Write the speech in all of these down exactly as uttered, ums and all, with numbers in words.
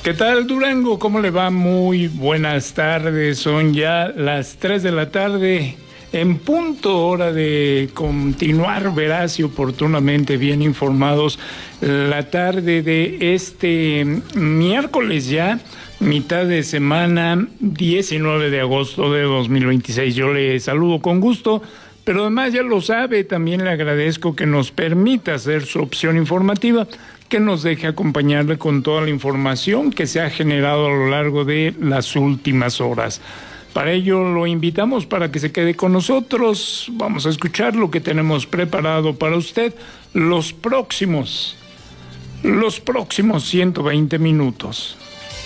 ¿Qué tal, Durango? ¿Cómo le va? Muy buenas tardes. Son ya las tres de la tarde. En punto, hora de continuar veraz y oportunamente bien informados la tarde de este miércoles ya, mitad de semana, diecinueve de agosto de dos mil veintiséis. Yo le saludo con gusto, pero además ya lo sabe, también le agradezco que nos permita hacer su opción informativa, que nos deje acompañarle con toda la información que se ha generado a lo largo de las últimas horas. Para ello lo invitamos para que se quede con nosotros. Vamos a escuchar lo que tenemos preparado para usted los próximos, los próximos ciento veinte minutos.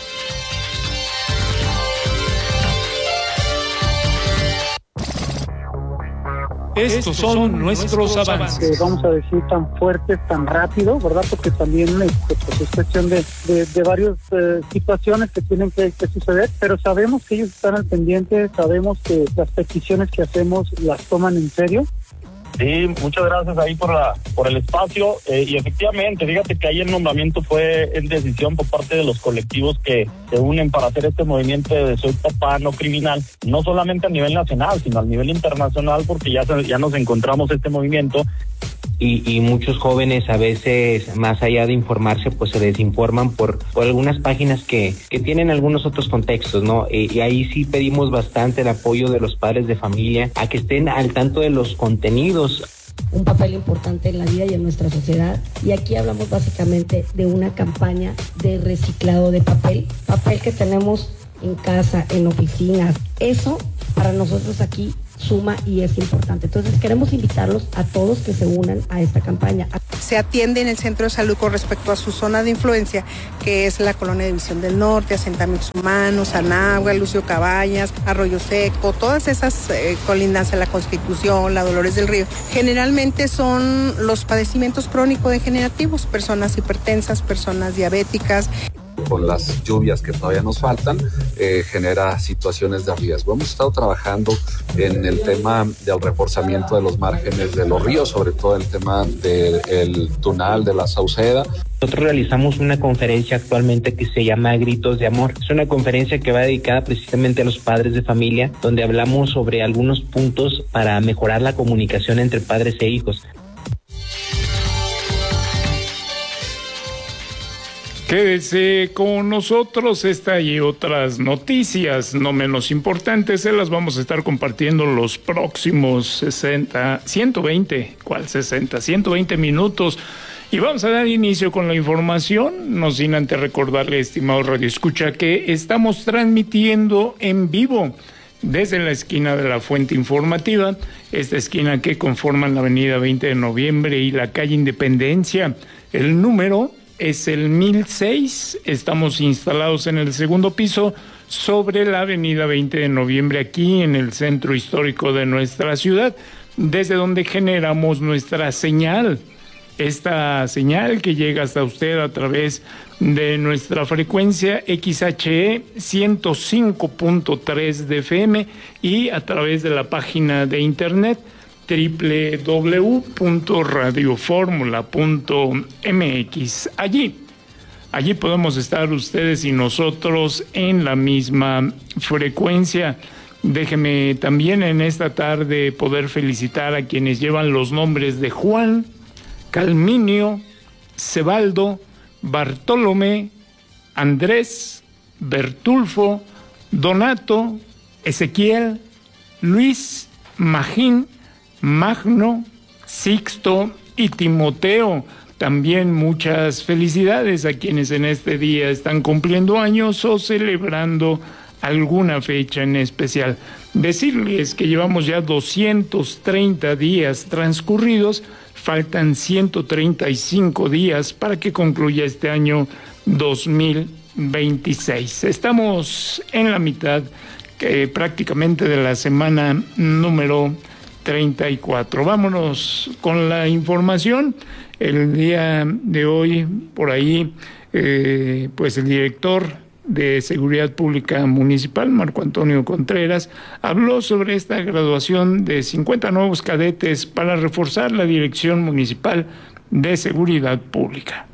Estos son nuestros avances. Vamos a decir tan fuertes, tan rápido, ¿verdad? Porque también este, pues, es cuestión de, de, de varias eh, situaciones que tienen que, que suceder, pero sabemos que ellos están al pendiente, sabemos que las peticiones que hacemos las toman en serio. Sí, muchas gracias ahí por la por el espacio eh, y efectivamente, fíjate que ahí el nombramiento fue en decisión por parte de los colectivos que se unen para hacer este movimiento de Soy Papá No Criminal, no solamente a nivel nacional, sino a nivel internacional, porque ya, ya nos encontramos este movimiento. Y, y muchos jóvenes a veces, más allá de informarse, pues se desinforman por, por algunas páginas que, que tienen algunos otros contextos, ¿no? Y, y ahí sí pedimos bastante el apoyo de los padres de familia a que estén al tanto de los contenidos. Un papel importante en la vida y en nuestra sociedad, y aquí hablamos básicamente de una campaña de reciclado de papel, papel que tenemos en casa, en oficinas. Eso para nosotros aquí suma y es importante. Entonces queremos invitarlos a todos que se unan a esta campaña. Se atiende en el centro de salud con respecto a su zona de influencia, que es la Colonia División del Norte, Asentamientos Humanos, Anagua, Lucio Cabañas, Arroyo Seco, todas esas eh, colindancias, la Constitución, la Dolores del Río. Generalmente son los padecimientos crónico-degenerativos, personas hipertensas, personas diabéticas. Con las lluvias que todavía nos faltan, eh, genera situaciones de riesgo. Hemos estado trabajando en el tema del reforzamiento de los márgenes de los ríos, sobre todo el tema del Tunal, de la Sauceda. Nosotros realizamos una conferencia actualmente que se llama Gritos de Amor. Es una conferencia que va dedicada precisamente a los padres de familia, donde hablamos sobre algunos puntos para mejorar la comunicación entre padres e hijos. Quédese con nosotros, esta y otras noticias no menos importantes se las vamos a estar compartiendo los próximos sesenta, ciento veinte, ¿cuál sesenta? ciento veinte minutos. Y vamos a dar inicio con la información, no sin antes recordarle, estimado radioescucha, que estamos transmitiendo en vivo desde la esquina de la Fuente Informativa, esta esquina que conforman la avenida veinte de noviembre y la calle Independencia. El número es el mil seis, estamos instalados en el segundo piso sobre la avenida veinte de noviembre, aquí en el centro histórico de nuestra ciudad, desde donde generamos nuestra señal, esta señal que llega hasta usted a través de nuestra frecuencia X H E ciento cinco punto tres de F M y a través de la página de internet doble u doble u doble u punto radio fórmula punto m x. Allí, allí podemos estar ustedes y nosotros en la misma frecuencia. Déjeme también en esta tarde poder felicitar a quienes llevan los nombres de Juan, Calminio, Cebaldo, Bartolomé, Andrés, Bertulfo, Donato, Ezequiel, Luis, Magín, Magno, Sixto y Timoteo. También muchas felicidades a quienes en este día están cumpliendo años o celebrando alguna fecha en especial. Decirles que llevamos ya doscientos treinta días transcurridos, faltan ciento treinta y cinco días para que concluya este año dos mil veintiséis. Estamos en la mitad que prácticamente de la semana número treinta y cuatro. Vámonos con la información. El día de hoy, por ahí, eh, pues el director de Seguridad Pública Municipal, Marco Antonio Contreras, habló sobre esta graduación de cincuenta nuevos cadetes para reforzar la Dirección Municipal de Seguridad Pública.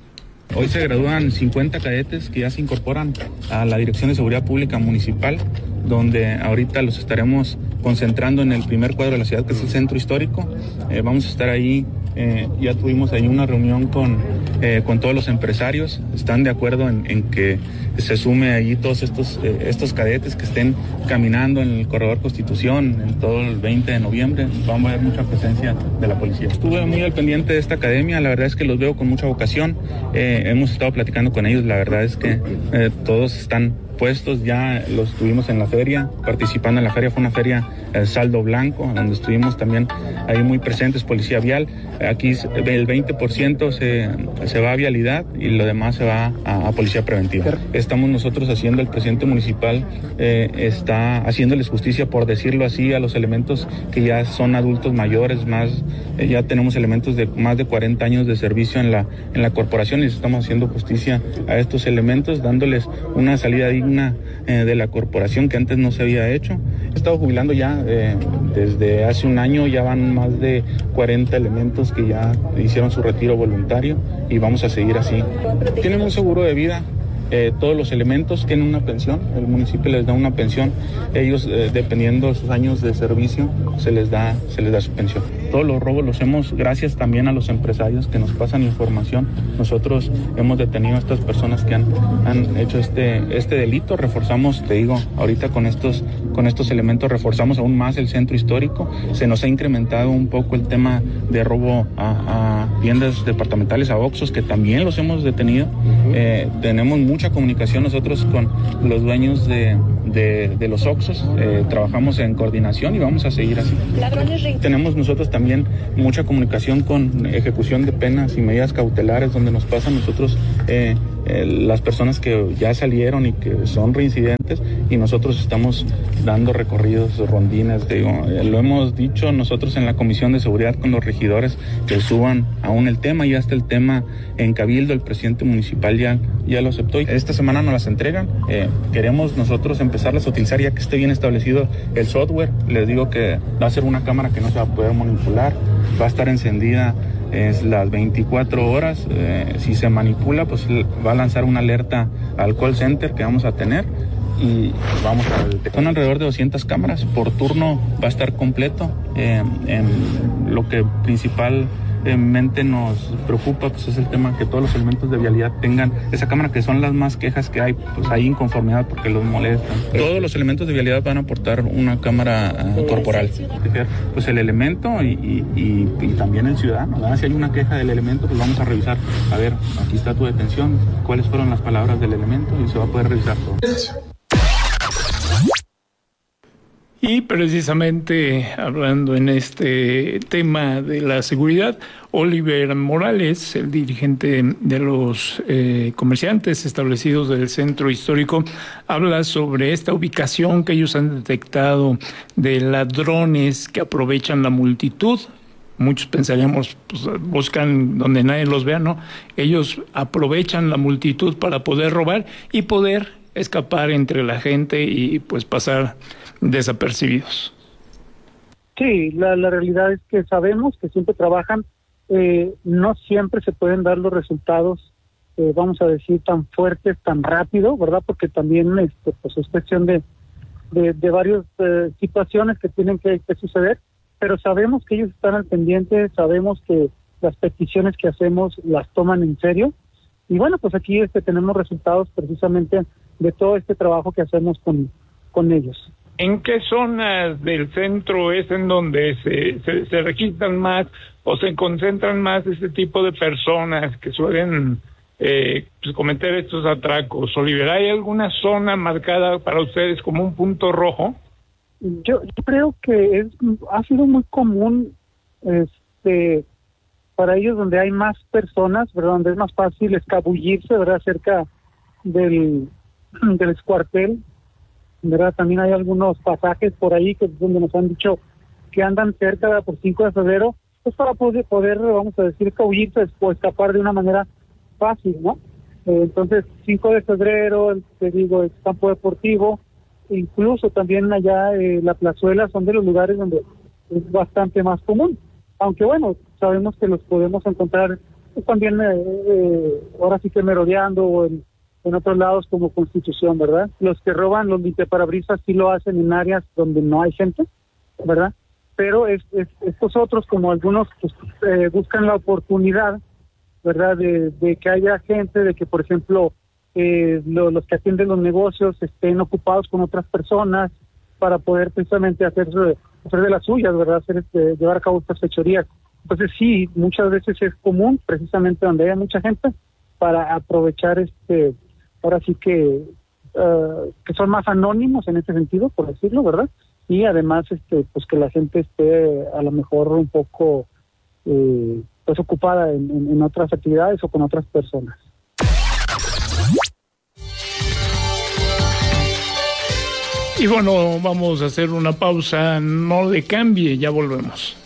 Hoy se gradúan cincuenta cadetes que ya se incorporan a la Dirección de Seguridad Pública Municipal, donde ahorita los estaremos concentrando en el primer cuadro de la ciudad, que es el centro histórico. Eh, vamos a estar ahí, eh, ya tuvimos ahí una reunión con, eh, con todos los empresarios, están de acuerdo en, en que se sume ahí todos estos, eh, estos cadetes que estén caminando en el Corredor Constitución en todo el veinte de noviembre. Vamos a ver mucha presencia de la policía. Estuve muy al pendiente de esta academia, la verdad es que los veo con mucha vocación, eh, hemos estado platicando con ellos, la verdad es que eh, todos están puestos, ya los tuvimos en la feria, participando en la feria, fue una feria eh, saldo blanco, donde estuvimos también ahí muy presentes, policía vial. Aquí el veinte por ciento se, se va a vialidad y lo demás se va a, a policía preventiva. Estamos nosotros haciendo, el presidente municipal eh, está haciéndoles justicia, por decirlo así, a los elementos que ya son adultos mayores, más eh, ya tenemos elementos de más de cuarenta años de servicio en la, en la corporación, y estamos haciendo justicia a estos elementos, dándoles una salida digna Eh, de la corporación que antes no se había hecho. He estado jubilando ya eh, desde hace un año, ya van más de cuarenta elementos que ya hicieron su retiro voluntario y vamos a seguir así. Tienen un seguro de vida. Eh, todos los elementos tienen una pensión, el municipio les da una pensión, ellos eh, dependiendo de sus años de servicio se les da se les da su pensión. Todos los robos los hemos, gracias también a los empresarios que nos pasan información. Nosotros hemos detenido a estas personas que han, han hecho este este delito. Reforzamos, te digo, ahorita con estos con estos elementos reforzamos aún más el centro histórico. Se nos ha incrementado un poco el tema de robo a, a tiendas departamentales, a Oxxos, que también los hemos detenido. Eh, tenemos mucha comunicación nosotros con los dueños de, de, de los Oxxos, eh, trabajamos en coordinación y vamos a seguir así. Tenemos nosotros también mucha comunicación con ejecución de penas y medidas cautelares, donde nos pasan nosotros eh, eh, las personas que ya salieron y que son reincidentes, y nosotros estamos dando recorridos, rondines, digo, eh, lo hemos dicho nosotros en la Comisión de Seguridad con los regidores, que suban aún el tema, ya está el tema en Cabildo, el presidente municipal ya, ya lo aceptó. Esta semana nos las entregan, eh, queremos nosotros empezarlas a utilizar ya que esté bien establecido el software. Les digo que va a ser una cámara que no se va a poder manipular, va a estar encendida es las veinticuatro horas, eh, si se manipula pues va a lanzar una alerta al call center que vamos a tener y vamos a... Son alrededor de doscientas cámaras, por turno va a estar completo. Eh, en lo que principalmente nos preocupa pues es el tema que todos los elementos de vialidad tengan esa cámara, que son las más quejas que hay, pues hay inconformidad porque los molestan. Todos los elementos de vialidad van a aportar una cámara uh, corporal, pues el elemento y, y, y, y también el ciudadano, ¿verdad? Si hay una queja del elemento, pues vamos a revisar, a ver, aquí está tu detención, cuáles fueron las palabras del elemento, y se va a poder revisar todo. Y precisamente hablando en este tema de la seguridad, Oliver Morales, el dirigente de los eh, comerciantes establecidos del centro histórico, habla sobre esta ubicación que ellos han detectado de ladrones que aprovechan la multitud. Muchos pensaríamos, pues, buscan donde nadie los vea, ¿no? Ellos aprovechan la multitud para poder robar y poder escapar entre la gente y pues pasar desapercibidos. Sí, la, la realidad es que sabemos que siempre trabajan, eh, no siempre se pueden dar los resultados, eh, vamos a decir, tan fuertes, tan rápido, ¿verdad? Porque también este, pues es cuestión de, de, de varias eh, situaciones que tienen que, que suceder, pero sabemos que ellos están al pendiente, sabemos que las peticiones que hacemos las toman en serio, y bueno, pues aquí este, tenemos resultados precisamente de todo este trabajo que hacemos con, con ellos. ¿En qué zonas del centro es en donde se, se, se registran más o se concentran más este tipo de personas que suelen eh, pues cometer estos atracos? Oliver, ¿hay alguna zona marcada para ustedes como un punto rojo? Yo, yo creo que es, ha sido muy común este, para ellos donde hay más personas, ¿verdad? Donde es más fácil escabullirse, ¿verdad? Cerca del, del cuartel, ¿verdad? También hay algunos pasajes por ahí que donde nos han dicho que andan cerca por cinco de febrero, pues para poder, poder vamos a decir, escabullirse o escapar de una manera fácil, ¿no? Eh, entonces, cinco de febrero, te digo, el campo deportivo, incluso también allá eh, la plazuela son de los lugares donde es bastante más común. Aunque bueno, sabemos que los podemos encontrar pues, también eh, eh, ahora sí que merodeando o en, en otros lados como Constitución, ¿verdad? Los que roban los limpiaparabrisas sí lo hacen en áreas donde no hay gente, ¿verdad? Pero es, es, estos otros, como algunos, pues, eh, buscan la oportunidad, ¿verdad? De, de que haya gente, de que, por ejemplo, eh, lo, los que atienden los negocios estén ocupados con otras personas para poder precisamente hacer, hacer de las suyas, ¿verdad? Hacer, este, llevar a cabo estas fechorías. Entonces sí, muchas veces es común, precisamente donde haya mucha gente, para aprovechar, este, ahora sí que, uh, que son más anónimos en ese sentido, por decirlo, ¿verdad? Y además, este, pues que la gente esté a lo mejor un poco, eh, pues ocupada en, en, en otras actividades o con otras personas. Y bueno, vamos a hacer una pausa, no le cambie, ya volvemos.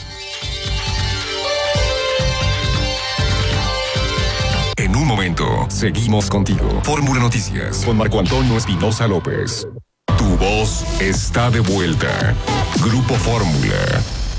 En un momento, seguimos contigo. Fórmula Noticias con Marco Antonio Espinosa López. Tu voz está de vuelta. Grupo Fórmula.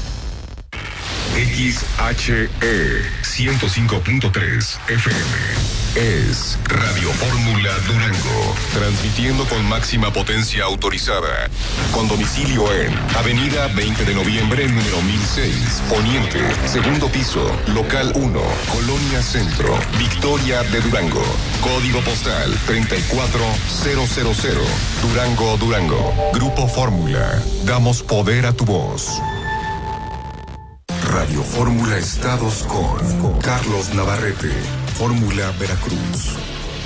X H E ciento cinco punto tres F M es Radio Fórmula Durango, transmitiendo con máxima potencia autorizada, con domicilio en Avenida veinte de noviembre, número mil seis, Poniente, segundo piso, local uno, Colonia Centro, Victoria de Durango, código postal treinta y cuatro mil, Durango, Durango. Grupo Fórmula, damos poder a tu voz. Radio Fórmula Estados con Carlos Navarrete, Fórmula Veracruz.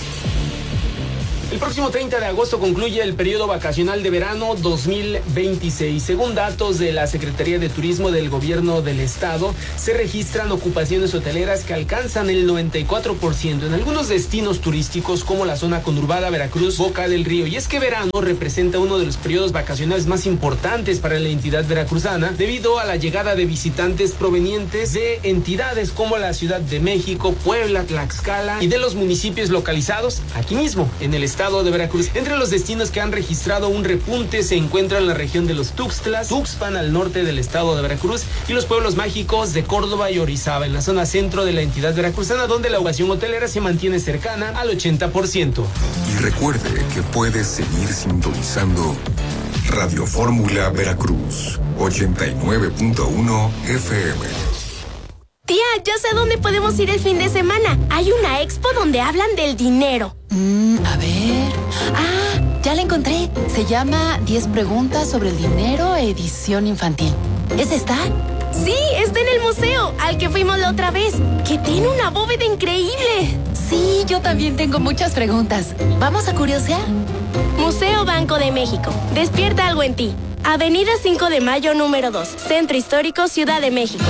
El próximo treinta de agosto concluye el periodo vacacional de verano dos mil veintiséis. Según datos de la Secretaría de Turismo del Gobierno del Estado, se registran ocupaciones hoteleras que alcanzan el noventa y cuatro por ciento en algunos destinos turísticos como la zona conurbada Veracruz, Boca del Río. Y es que verano representa uno de los periodos vacacionales más importantes para la entidad veracruzana debido a la llegada de visitantes provenientes de entidades como la Ciudad de México, Puebla, Tlaxcala y de los municipios localizados aquí mismo en el estado de Veracruz. Entre los destinos que han registrado un repunte se encuentran la región de los Tuxtlas, Tuxpan al norte del estado de Veracruz y los pueblos mágicos de Córdoba y Orizaba en la zona centro de la entidad veracruzana, donde la ocupación hotelera se mantiene cercana al ochenta por ciento. Y recuerde que puede seguir sintonizando Radio Fórmula Veracruz ochenta y nueve punto uno F M. Tía, ya sé dónde podemos ir el fin de semana. Hay una expo donde hablan del dinero. Mm, a ver... Ah, ya la encontré. Se llama diez preguntas sobre el dinero, edición infantil. ¿Es esta? Sí, está en el museo, al que fuimos la otra vez, que tiene una bóveda increíble. Sí, yo también tengo muchas preguntas. ¿Vamos a curiosear? Museo Banco de México. Despierta algo en ti. Avenida cinco de mayo, número dos. Centro Histórico, Ciudad de México.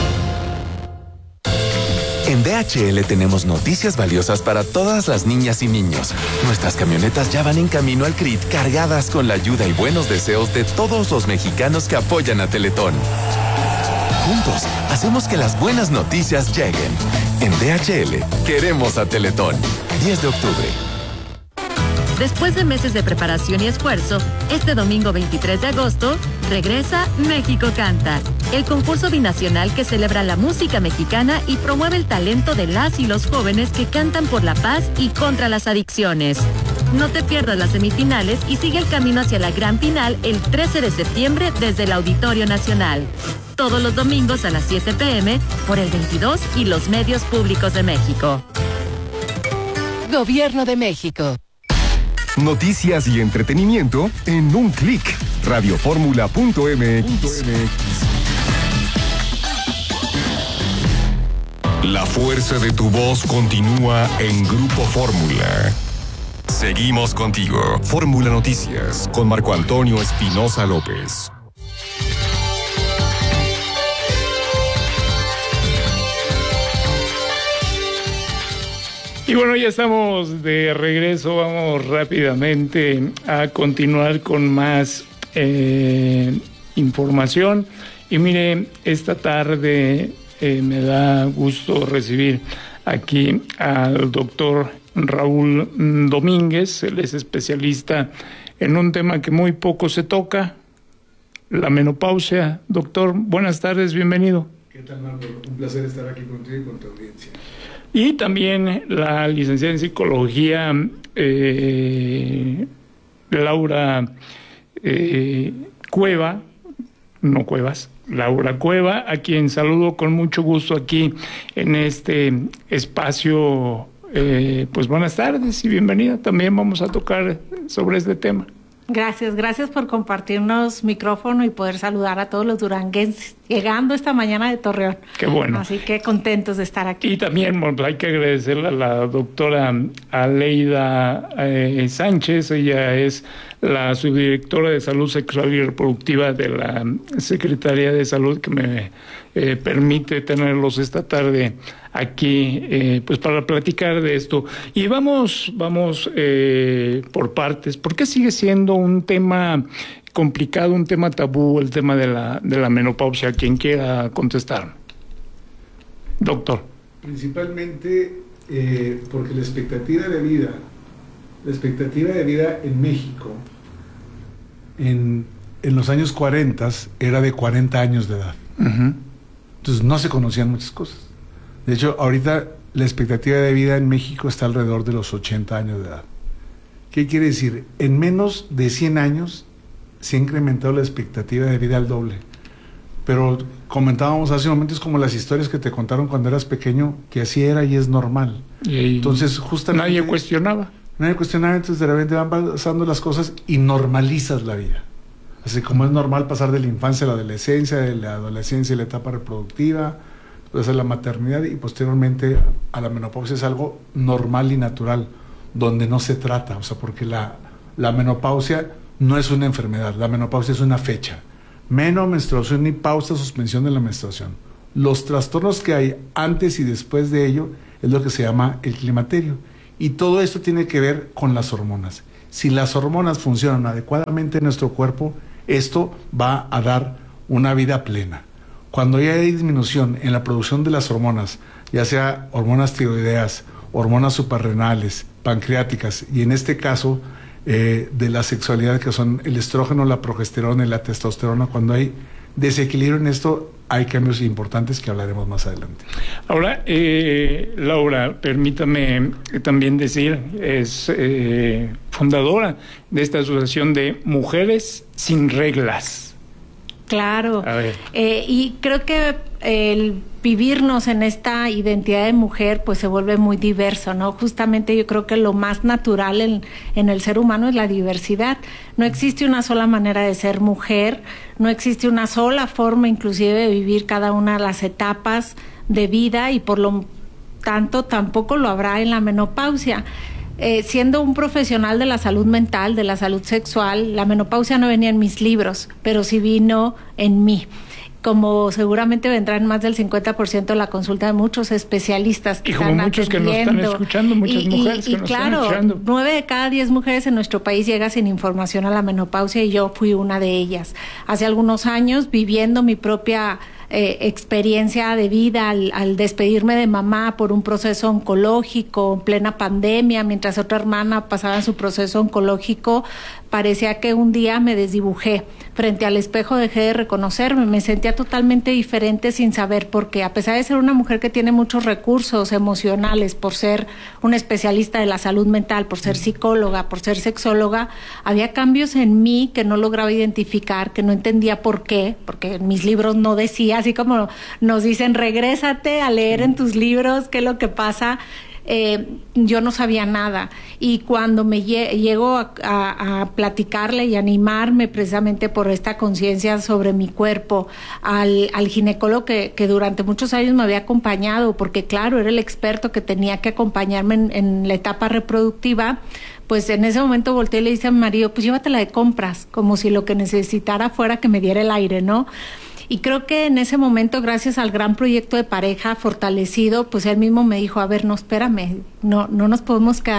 En D H L tenemos noticias valiosas para todas las niñas y niños. Nuestras camionetas ya van en camino al C R I T cargadas con la ayuda y buenos deseos de todos los mexicanos que apoyan a Teletón. Juntos, hacemos que las buenas noticias lleguen. En D H L, queremos a Teletón. diez de octubre. Después de meses de preparación y esfuerzo, este domingo veintitrés de agosto, regresa México Canta, el concurso binacional que celebra la música mexicana y promueve el talento de las y los jóvenes que cantan por la paz y contra las adicciones. No te pierdas las semifinales y sigue el camino hacia la gran final el trece de septiembre desde el Auditorio Nacional. Todos los domingos a las siete pe eme por el veintidós y los medios públicos de México. Gobierno de México. Noticias y entretenimiento en un clic. Radioformula punto eme equis. La fuerza de tu voz continúa en Grupo Fórmula. Seguimos contigo. Fórmula Noticias con Marco Antonio Espinosa López. Y bueno, ya estamos de regreso, vamos rápidamente a continuar con más eh, información. Y mire, esta tarde eh, me da gusto recibir aquí al doctor Raúl Domínguez. Él es especialista en un tema que muy poco se toca, la menopausia. Doctor, buenas tardes, bienvenido. ¿Qué tal, Marco? Un placer estar aquí contigo y con tu audiencia. Y también la licenciada en psicología, eh, Laura eh, Cueva, no Cuevas, Laura Cueva, a quien saludo con mucho gusto aquí en este espacio. Eh, pues buenas tardes y bienvenida. También vamos a tocar sobre este tema. Gracias, gracias por compartirnos micrófono y poder saludar a todos los duranguenses llegando esta mañana de Torreón. Qué bueno. Así que contentos de estar aquí. Y también bueno, hay que agradecerle a la doctora Aleida eh, Sánchez. Ella es la subdirectora de Salud Sexual y Reproductiva de la Secretaría de Salud, que me eh, permite tenerlos esta tarde aquí eh, pues para platicar de esto. Y vamos, vamos eh, por partes. ¿Por qué sigue siendo un tema complicado, un tema tabú, el tema de la, de la menopausia? Quien quiera contestar. Doctor. Principalmente eh, porque la expectativa de vida, la expectativa de vida en México en, en los años cuarenta era de cuarenta años de edad. Uh-huh. Entonces no se conocían muchas cosas. De hecho, ahorita la expectativa de vida en México está alrededor de los ochenta años de edad. ¿Qué quiere decir? En menos de cien años se ha incrementado la expectativa de vida al doble. Pero comentábamos hace un momento, es como las historias que te contaron cuando eras pequeño, que así era y es normal. Y entonces, justamente... Nadie cuestionaba. Nadie cuestionaba, entonces de repente van pasando las cosas y normalizas la vida. Así como es normal pasar de la infancia a la adolescencia, de la adolescencia a la etapa reproductiva, después a la maternidad y posteriormente a la menopausia, es algo normal y natural, donde no se trata, o sea, porque la, la menopausia no es una enfermedad, la menopausia es una fecha. Meno, menstruación y pausa, suspensión de la menstruación. Los trastornos que hay antes y después de ello es lo que se llama el climaterio. Y todo esto tiene que ver con las hormonas. Si las hormonas funcionan adecuadamente en nuestro cuerpo, esto va a dar una vida plena. Cuando ya hay disminución en la producción de las hormonas, ya sea hormonas tiroideas, hormonas suprarrenales, pancreáticas, y en este caso eh, de la sexualidad, que son el estrógeno, la progesterona y la testosterona, cuando hay desequilibrio en esto, hay cambios importantes que hablaremos más adelante. Ahora, eh, Laura, permítame también decir, es eh, fundadora de esta asociación de Mujeres Sin Reglas. Claro, A ver. Eh, y creo que el vivirnos en esta identidad de mujer pues se vuelve muy diverso, ¿no? Justamente yo creo que lo más natural en, en el ser humano es la diversidad. No existe una sola manera de ser mujer, no existe una sola forma inclusive de vivir cada una de las etapas de vida y por lo tanto tampoco lo habrá en la menopausia. Eh, siendo un profesional de la salud mental, de la salud sexual, la menopausia no venía en mis libros, pero sí vino en mí. Como seguramente vendrá en más del cincuenta por ciento de la consulta de muchos especialistas que y como están muchos atendiendo. Que nos están escuchando, muchas y, mujeres y, que y nos claro, están escuchando. nueve de cada diez mujeres en nuestro país llega sin información a la menopausia y yo fui una de ellas. Hace algunos años, viviendo mi propia eh, experiencia de vida al, al despedirme de mamá por un proceso oncológico en plena pandemia, mientras otra hermana pasaba en su proceso oncológico, parecía que un día me desdibujé. Frente al espejo dejé de reconocerme, me sentía totalmente diferente sin saber por qué. A pesar de ser una mujer que tiene muchos recursos emocionales, por ser una especialista de la salud mental, por ser psicóloga, por ser sexóloga, había cambios en mí que no lograba identificar, que no entendía por qué, porque en mis libros no decía, así como nos dicen, regrésate a leer en tus libros qué es lo que pasa. Eh, yo no sabía nada y cuando me lle llego a, a, a platicarle y animarme precisamente por esta conciencia sobre mi cuerpo al, al ginecólogo que, que durante muchos años me había acompañado, porque claro, era el experto que tenía que acompañarme en, en la etapa reproductiva, pues en ese momento volteé y le dije a mi marido, pues llévatela de compras, como si lo que necesitara fuera que me diera el aire, ¿no? Y creo que en ese momento, gracias al gran proyecto de pareja fortalecido, pues él mismo me dijo, a ver, no, espérame, no, no nos podemos quedar con eso.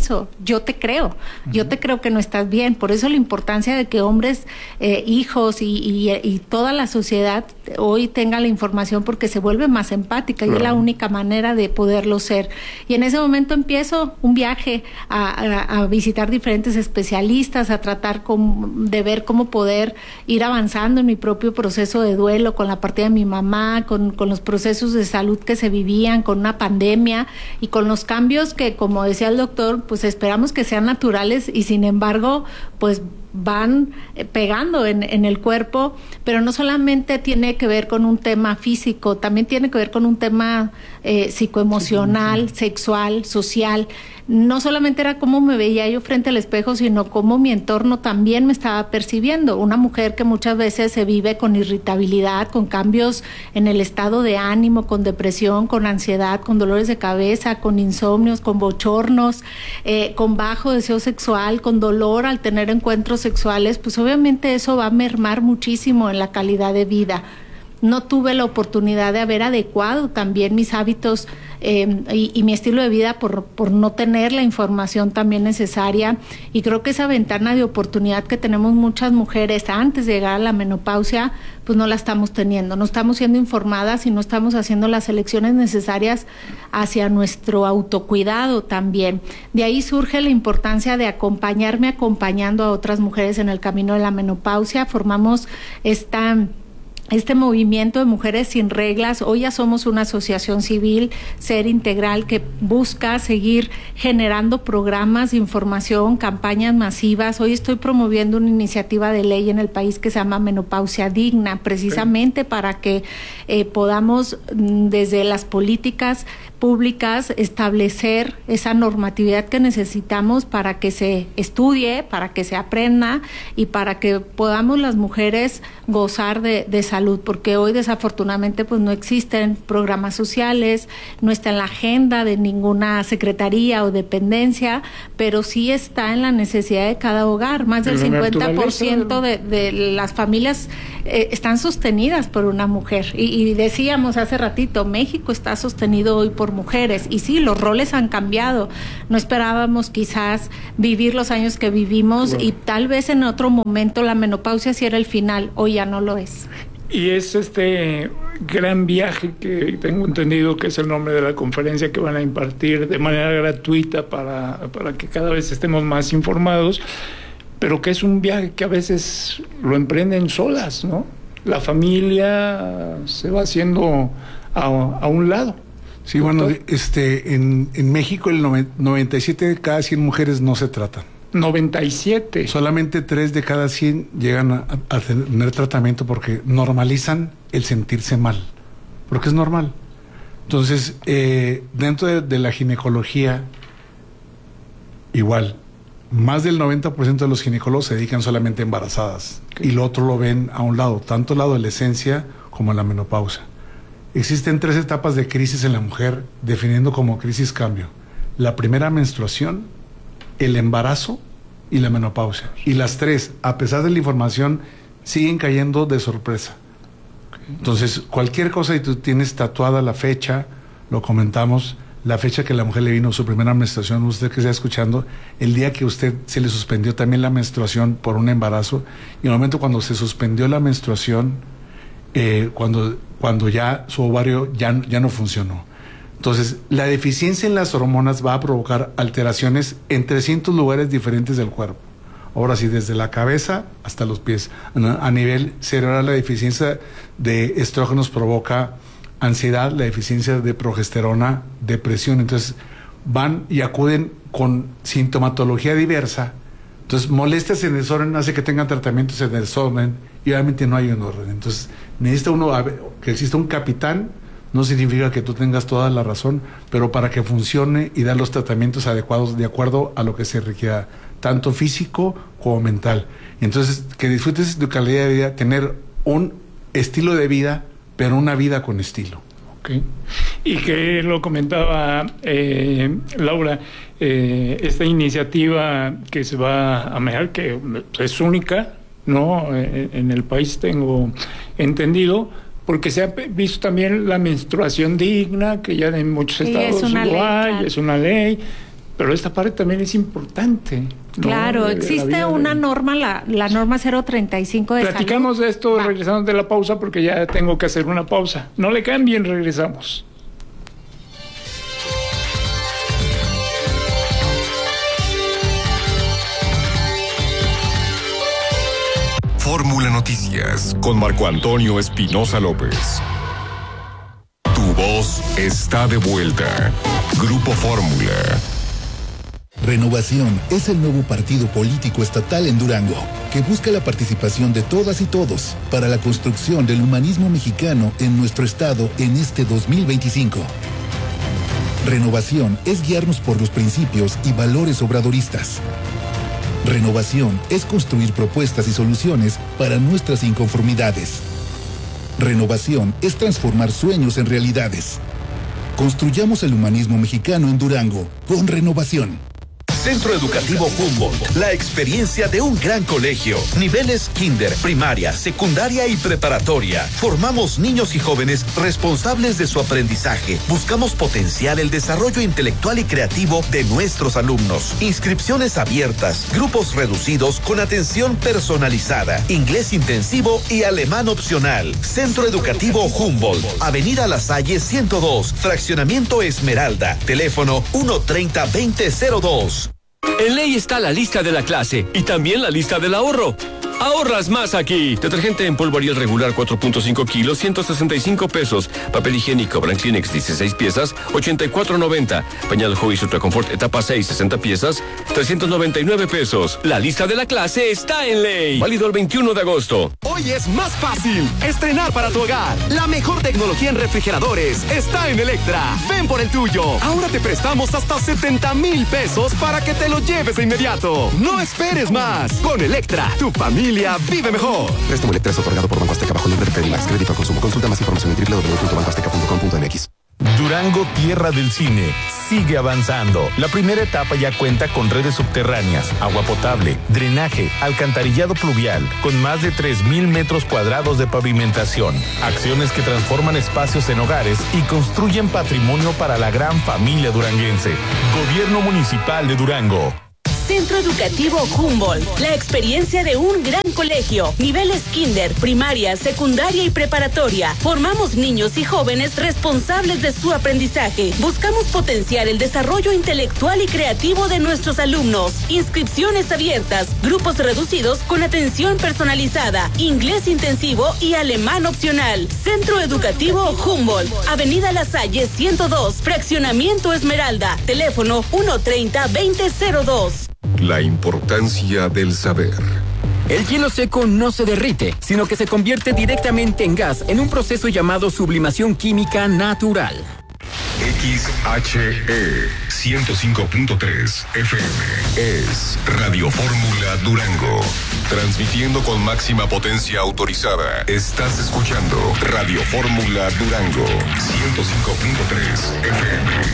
eso, yo te creo, uh-huh. yo te creo que no estás bien. Por eso la importancia de que hombres, eh, hijos y, y, y toda la sociedad hoy tenga la información, porque se vuelve más empática, claro. y es la única manera de poderlo ser. Y en ese momento empiezo un viaje a, a, a visitar diferentes especialistas, a tratar con, de ver cómo poder ir avanzando en mi propio proceso de duelo, con la partida de mi mamá, con, con los procesos de salud que se vivían, con una pandemia y con los cambios que, como decía el doctor, pues esperamos que sean naturales y sin embargo, pues van pegando en, en el cuerpo, pero no solamente tiene que ver con un tema físico, también tiene que ver con un tema eh, psicoemocional, sí, sí. sexual, social. No solamente era cómo me veía yo frente al espejo, sino cómo mi entorno también me estaba percibiendo. Una mujer que muchas veces se vive con irritabilidad, con cambios en el estado de ánimo, con depresión, con ansiedad, con dolores de cabeza, con insomnios, con bochornos, eh, con bajo deseo sexual, con dolor al tener encuentros sexuales, pues obviamente eso va a mermar muchísimo en la calidad de vida. No tuve la oportunidad de haber adecuado también mis hábitos eh, y, y mi estilo de vida por, por no tener la información también necesaria, y creo que esa ventana de oportunidad que tenemos muchas mujeres antes de llegar a la menopausia, pues no la estamos teniendo, no estamos siendo informadas y no estamos haciendo las elecciones necesarias hacia nuestro autocuidado también. De ahí surge la importancia de acompañarme acompañando a otras mujeres en el camino de la menopausia. Formamos esta... Este movimiento de Mujeres Sin Reglas. Hoy ya somos una asociación civil, Ser Integral, que busca seguir generando programas de información, campañas masivas. Hoy estoy promoviendo una iniciativa de ley en el país que se llama Menopausia Digna, precisamente sí. para que eh, podamos desde las políticas públicas establecer esa normatividad que necesitamos para que se estudie, para que se aprenda y para que podamos las mujeres gozar de, de salud, porque hoy desafortunadamente pues no existen programas sociales, no está en la agenda de ninguna secretaría o dependencia, pero sí está en la necesidad de cada hogar. Más del cincuenta por ciento de, de las familias eh, están sostenidas por una mujer, y, y decíamos hace ratito, México está sostenido hoy por mujeres, y sí, los roles han cambiado. No esperábamos quizás vivir los años que vivimos, bueno. y tal vez en otro momento la menopausia sí era el final, hoy ya no lo es. Y es este gran viaje que tengo entendido que es el nombre de la conferencia que van a impartir de manera gratuita para, para que cada vez estemos más informados, pero que es un viaje que a veces lo emprenden solas, ¿no? La familia se va haciendo a, a un lado. Sí, bueno, este, en, en México el noventa y siete de cada cien mujeres no se tratan. noventa y siete. Solamente tres de cada cien llegan a, a tener tratamiento porque normalizan el sentirse mal, porque es normal. Entonces, eh, dentro de, de la ginecología, igual, más del noventa por ciento de los ginecólogos se dedican solamente a embarazadas, okay. y lo otro lo ven a un lado, tanto la adolescencia como la menopausia. Existen tres etapas de crisis en la mujer, definiendo como crisis cambio: la primera menstruación, el embarazo y la menopausia. Y las tres, a pesar de la información, siguen cayendo de sorpresa. Okay. Entonces, cualquier cosa, y tú tienes tatuada la fecha, lo comentamos, la fecha que la mujer le vino su primera menstruación, usted que está escuchando, el día que usted se le suspendió también la menstruación por un embarazo, y el momento cuando se suspendió la menstruación, eh, cuando, cuando ya su ovario ya, ya no funcionó. Entonces, la deficiencia en las hormonas va a provocar alteraciones en trescientos lugares diferentes del cuerpo. Ahora sí, desde la cabeza hasta los pies. A nivel cerebral, la deficiencia de estrógenos provoca ansiedad, la deficiencia de progesterona, depresión. Entonces, van y acuden con sintomatología diversa. Entonces, molestias en desorden hace que tengan tratamientos en desorden, y obviamente no hay un orden. Entonces, necesita uno que exista un capitán. No significa que tú tengas toda la razón, pero para que funcione y dar los tratamientos adecuados de acuerdo a lo que se requiera, tanto físico como mental. Entonces, que disfrutes de tu calidad de vida, tener un estilo de vida, pero una vida con estilo. Okay. Y que lo comentaba eh, Laura, eh, esta iniciativa que se va a manejar, que es única, ¿no? Eh, en el país tengo entendido, porque se ha visto también la menstruación digna, que ya en muchos estados sí, es una lo ley, hay, claro. es una ley, pero esta parte también es importante, ¿no? Claro, De- de la existe vida una de- norma, la, la norma cero treinta y cinco de Platicamos salud. de esto Va. regresando de la pausa porque ya tengo que hacer una pausa. No le cambien, regresamos. Fórmula Noticias con Marco Antonio Espinosa López. Tu voz está de vuelta. Grupo Fórmula. Renovación es el nuevo partido político estatal en Durango, que busca la participación de todas y todos para la construcción del humanismo mexicano en nuestro estado en este dos mil veinticinco. Renovación es guiarnos por los principios y valores obradoristas. Renovación es construir propuestas y soluciones para nuestras inconformidades. Renovación es transformar sueños en realidades. Construyamos el humanismo mexicano en Durango con Renovación. Centro Educativo Humboldt, la experiencia de un gran colegio. Niveles kinder, primaria, secundaria y preparatoria. Formamos niños y jóvenes responsables de su aprendizaje. Buscamos potenciar el desarrollo intelectual y creativo de nuestros alumnos. Inscripciones abiertas, grupos reducidos con atención personalizada, inglés intensivo y alemán opcional. Centro Educativo Humboldt, Avenida La Salle ciento dos, Fraccionamiento Esmeralda. Teléfono uno treinta, veinte cero dos. En Ley está la lista de la clase y también la lista del ahorro. Ahorras más aquí. Detergente en polvo Ariel regular cuatro punto cinco kilos, ciento sesenta y cinco pesos. Papel higiénico Brand Kleenex dieciséis piezas, ochenta y cuatro noventa. Pañal Huggies Ultra Confort etapa seis, sesenta piezas, trescientos noventa y nueve pesos. La lista de la clase está en Ley. Válido el veintiuno de agosto. Hoy es más fácil estrenar para tu hogar. La mejor tecnología en refrigeradores está en Electra. Ven por el tuyo. Ahora te prestamos hasta setenta mil pesos para que te lo lleves de inmediato. No esperes más. Con Electra, tu familia vive mejor. Préstamo Electra es otorgado por Banco Azteca bajo el nombre de Credimax. Crédito al consumo. Consulta más información en doble u doble u doble u punto banco azteca punto com punto m x. Durango, tierra del cine, sigue avanzando. La primera etapa ya cuenta con redes subterráneas, agua potable, drenaje, alcantarillado pluvial, con más de tres mil metros cuadrados de pavimentación. Acciones que transforman espacios en hogares y construyen patrimonio para la gran familia duranguense. Gobierno Municipal de Durango. Centro Educativo Humboldt, la experiencia de un gran colegio. Niveles kinder, primaria, secundaria y preparatoria. Formamos niños y jóvenes responsables de su aprendizaje. Buscamos potenciar el desarrollo intelectual y creativo de nuestros alumnos. Inscripciones abiertas, grupos reducidos con atención personalizada, inglés intensivo y alemán opcional. Centro Educativo Humboldt, Avenida La Salle ciento dos, Fraccionamiento Esmeralda. Teléfono uno treinta, veinte cero dos. La importancia del saber. El hielo seco no se derrite, sino que se convierte directamente en gas en un proceso llamado sublimación química natural. X H E ciento cinco punto tres F M es Radio Fórmula Durango. Transmitiendo con máxima potencia autorizada. Estás escuchando Radio Fórmula Durango ciento cinco punto tres F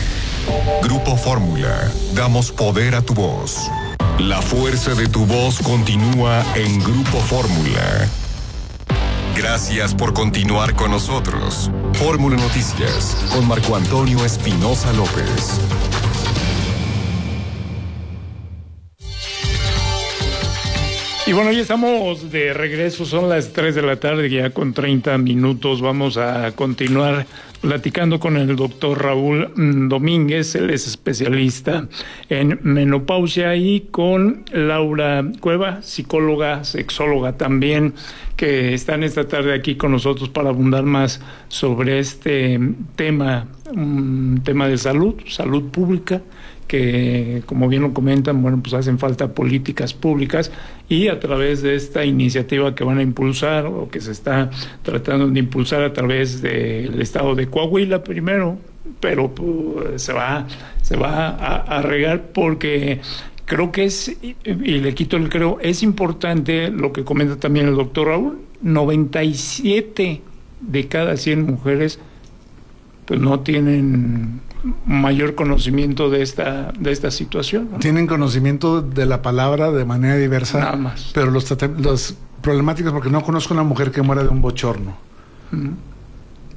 M. Grupo Fórmula. Damos poder a tu voz. La fuerza de tu voz continúa en Grupo Fórmula. Gracias por continuar con nosotros. Fórmula Noticias con Marco Antonio Espinosa López. Y bueno, ya estamos de regreso, son las tres de la tarde, ya con treinta minutos. Vamos a continuar platicando con el doctor Raúl Domínguez, él es especialista en menopausia, y con Laura Cueva, psicóloga, sexóloga también, que están esta tarde aquí con nosotros para abundar más sobre este tema, un tema de salud, salud pública, que como bien lo comentan, bueno, pues hacen falta políticas públicas, y a través de esta iniciativa que van a impulsar o que se está tratando de impulsar a través del estado de Coahuila primero, pero pues, se va se va a, a regar, porque creo que es, y, y le quito el creo, es importante lo que comenta también el doctor Raúl. Noventa y siete de cada cien mujeres pues no tienen mayor conocimiento de esta de esta situación, ¿no? Tienen conocimiento de la palabra de manera diversa, nada más, pero los, los problemáticos, porque no conozco una mujer que muera de un bochorno. Mm.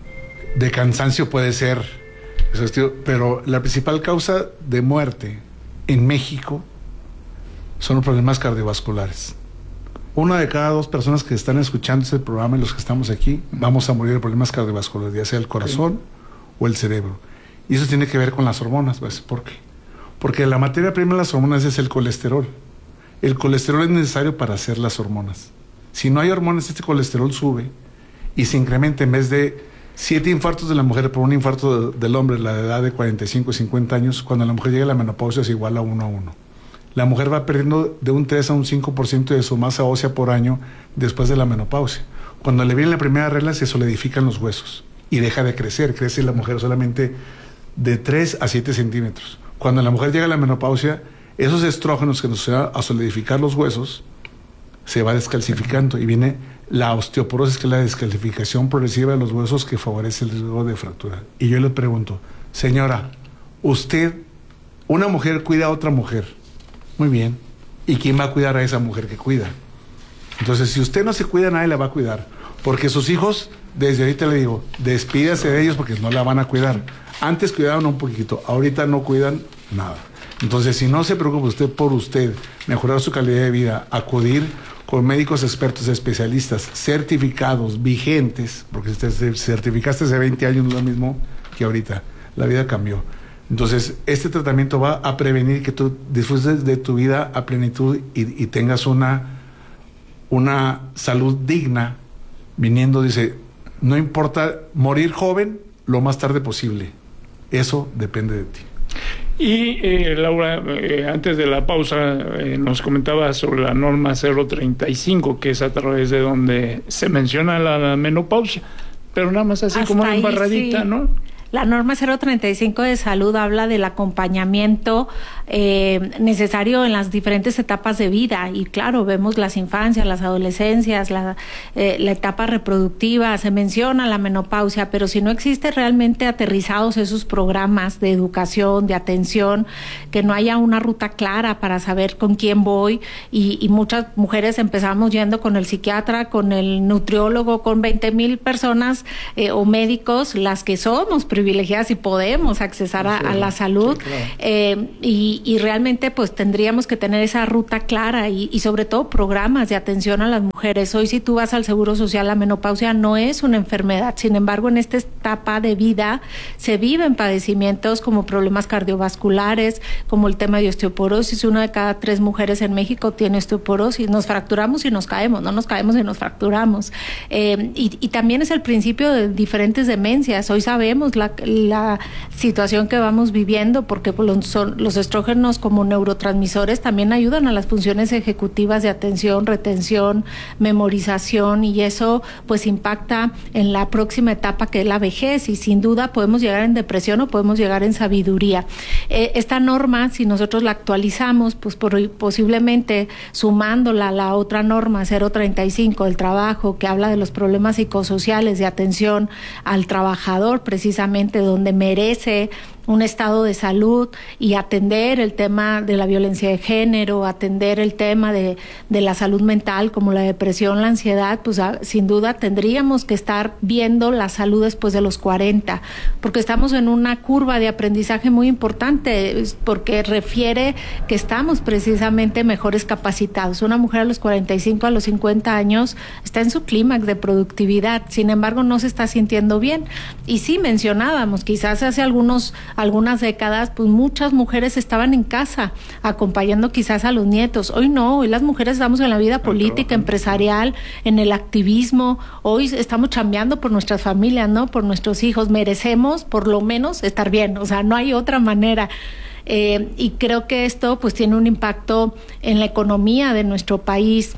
De cansancio puede ser, pero la principal causa de muerte en México son los problemas cardiovasculares. Una de cada dos personas que están escuchando este programa y los que estamos aquí, vamos a morir de problemas cardiovasculares, ya sea el corazón sí. o el cerebro. Y eso tiene que ver con las hormonas. ¿Ves? ¿Por qué? Porque la materia prima de las hormonas es el colesterol. El colesterol es necesario para hacer las hormonas. Si no hay hormonas, este colesterol sube y se incrementa. En vez de siete infartos de la mujer por un infarto de, del hombre, la edad de cuarenta y cinco y cincuenta años, cuando la mujer llega a la menopausia es igual a uno a uno. La mujer va perdiendo de un tres a un cinco por ciento de su masa ósea por año después de la menopausia. Cuando le viene la primera regla se solidifican los huesos y deja de crecer. Crece la mujer solamente de tres a siete centímetros. Cuando la mujer llega a la menopausia, esos estrógenos que nos ayudan a solidificar los huesos se va descalcificando y viene la osteoporosis, que es la descalcificación progresiva de los huesos que favorece el riesgo de fractura. Y yo le pregunto, señora, usted, una mujer cuida a otra mujer, muy bien, ¿y quién va a cuidar a esa mujer que cuida? Entonces, si usted no se cuida, nadie la va a cuidar, porque sus hijos, desde ahorita le digo, despídase de ellos porque no la van a cuidar. Antes cuidaban un poquito, ahorita no cuidan nada. Entonces, si no se preocupa usted por usted, mejorar su calidad de vida, acudir con médicos expertos, especialistas, certificados, vigentes, porque si te certificaste hace veinte años no es lo mismo que ahorita, la vida cambió. Entonces, este tratamiento va a prevenir que tú disfrutes de tu vida a plenitud y, y tengas una, una salud digna, viniendo, dice, no importa morir joven lo más tarde posible, eso depende de ti. Y eh, Laura, eh, antes de la pausa eh, nos comentaba sobre la norma cero treinta y cinco, que es a través de donde se menciona la, la menopausia, pero nada más así Hasta como una ahí, embarradita, sí. ¿no? La norma cero treinta y cinco de salud habla del acompañamiento eh, necesario en las diferentes etapas de vida, y claro, vemos las infancias, las adolescencias, la, eh, la etapa reproductiva, se menciona la menopausia, pero si no existe realmente aterrizados esos programas de educación, de atención, que no haya una ruta clara para saber con quién voy, y, y muchas mujeres empezamos yendo con el psiquiatra, con el nutriólogo, con veinte mil personas eh, o médicos, las que somos privilegiadas y podemos accesar a, sí, a la salud, sí, claro. eh, y, y realmente pues tendríamos que tener esa ruta clara y, y sobre todo programas de atención a las mujeres. Hoy si tú vas al Seguro Social, la menopausia no es una enfermedad, sin embargo en esta etapa de vida se viven padecimientos como problemas cardiovasculares, como el tema de osteoporosis. Una de cada tres mujeres en México tiene osteoporosis, nos fracturamos y nos caemos, no nos caemos y nos fracturamos, eh, y, y también es el principio de diferentes demencias. Hoy sabemos la la situación que vamos viviendo, porque los, son, los estrógenos como neurotransmisores también ayudan a las funciones ejecutivas de atención, retención, memorización, y eso pues impacta en la próxima etapa, que es la vejez, y sin duda podemos llegar en depresión o podemos llegar en sabiduría. Eh, esta norma, si nosotros la actualizamos, pues por, posiblemente sumándola a la otra norma cero treinta y cinco del trabajo, que habla de los problemas psicosociales de atención al trabajador, precisamente donde merece un estado de salud, y atender el tema de la violencia de género, atender el tema de, de la salud mental como la depresión, la ansiedad, pues a, sin duda tendríamos que estar viendo la salud después de los cuarenta, porque estamos en una curva de aprendizaje muy importante, porque refiere que estamos precisamente mejores capacitados. Una mujer a los cuarenta y cinco, a los cincuenta años está en su clímax de productividad, sin embargo no se está sintiendo bien. Y sí mencionábamos, quizás hace algunos algunas décadas, pues muchas mujeres estaban en casa acompañando quizás a los nietos. Hoy no, hoy las mujeres estamos en la vida política, empresarial, en el activismo. Hoy estamos chambeando por nuestras familias, ¿no? Por nuestros hijos. Merecemos por lo menos estar bien, o sea, no hay otra manera. Eh, y creo que esto pues tiene un impacto en la economía de nuestro país,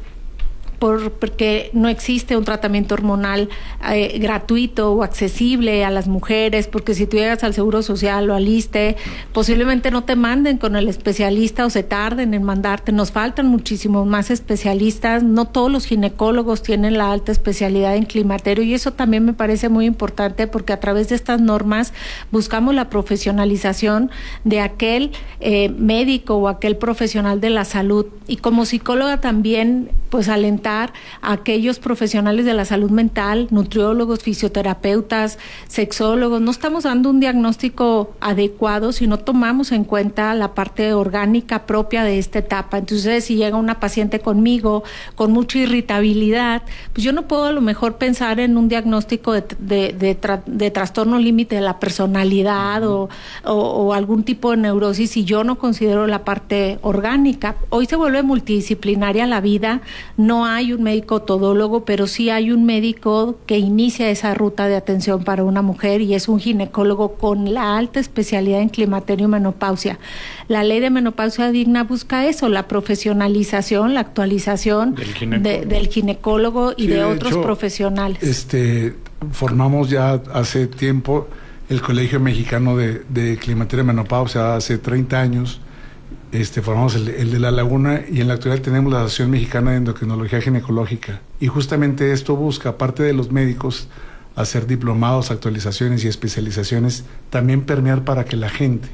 Por, porque no existe un tratamiento hormonal eh, gratuito o accesible a las mujeres, porque si tú llegas al Seguro Social o al I S S S T E, posiblemente no te manden con el especialista o se tarden en mandarte. Nos faltan muchísimos más especialistas, no todos los ginecólogos tienen la alta especialidad en climaterio, y eso también me parece muy importante, porque a través de estas normas buscamos la profesionalización de aquel eh, médico o aquel profesional de la salud. Y como psicóloga también pues alentar a aquellos profesionales de la salud mental, nutriólogos, fisioterapeutas, sexólogos. No estamos dando un diagnóstico adecuado si no tomamos en cuenta la parte orgánica propia de esta etapa. Entonces, si llega una paciente conmigo con mucha irritabilidad, pues yo no puedo a lo mejor pensar en un diagnóstico de, de, de, tra, de trastorno límite de la personalidad o, o, o algún tipo de neurosis si yo no considero la parte orgánica. Hoy se vuelve multidisciplinaria la vida, no hay un médico todólogo, pero sí hay un médico que inicia esa ruta de atención para una mujer y es un ginecólogo con la alta especialidad en climaterio y menopausia. La ley de menopausia digna busca eso, la profesionalización, la actualización del ginecólogo, de, del ginecólogo y sí, de, de otros hecho, profesionales. Este, formamos ya hace tiempo el Colegio Mexicano de, de Climaterio y Menopausia, hace treinta años. Este, formamos el, el de La Laguna y en la actualidad tenemos la Asociación Mexicana de Endocrinología Ginecológica y justamente esto busca, aparte de los médicos, hacer diplomados, actualizaciones y especializaciones, también permear para que la gente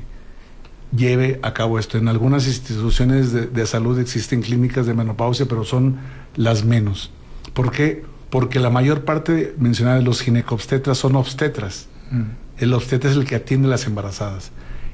lleve a cabo esto. En algunas instituciones de, de salud existen clínicas de menopausia, pero son las menos. ¿Por qué? Porque la mayor parte mencionada de los ginecobstetras son obstetras. Mm. El obstetra es el que atiende a las embarazadas.